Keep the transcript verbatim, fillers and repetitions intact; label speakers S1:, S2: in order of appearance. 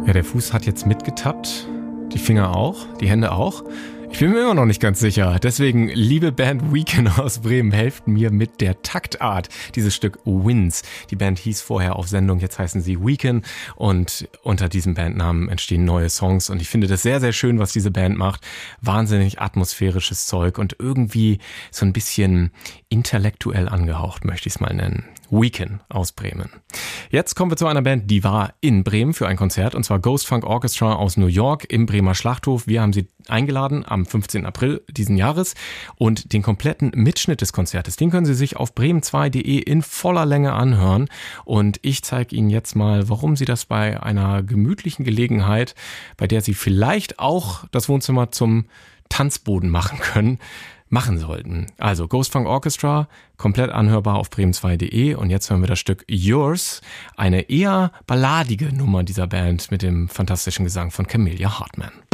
S1: Ja, der Fuß hat jetzt mitgetappt, die Finger auch, die Hände auch. Ich bin mir immer noch nicht ganz sicher. Deswegen, liebe Band Weekend aus Bremen, helft mir mit der Taktart. Dieses Stück Wins. Die Band hieß vorher auf Sendung, jetzt heißen sie Weekend. Und unter diesem Bandnamen entstehen neue Songs. Und ich finde das sehr, sehr schön, was diese Band macht. Wahnsinnig atmosphärisches Zeug und irgendwie so ein bisschen intellektuell angehaucht, möchte ich es mal nennen. Weekend aus Bremen. Jetzt kommen wir zu einer Band, die war in Bremen für ein Konzert, und zwar Ghost Funk Orchestra aus New York im Bremer Schlachthof. Wir haben sie eingeladen am fünfzehnten April diesen Jahres, und den kompletten Mitschnitt des Konzertes, den können Sie sich auf bremen zwei punkt de in voller Länge anhören, und ich zeige Ihnen jetzt mal, warum Sie das bei einer gemütlichen Gelegenheit, bei der Sie vielleicht auch das Wohnzimmer zum Tanzboden machen können, machen sollten. Also Ghost Funk Orchestra, komplett anhörbar auf bremen zwei punkt de, und jetzt hören wir das Stück Yours, eine eher balladige Nummer dieser Band mit dem fantastischen Gesang von Camelia Hartman.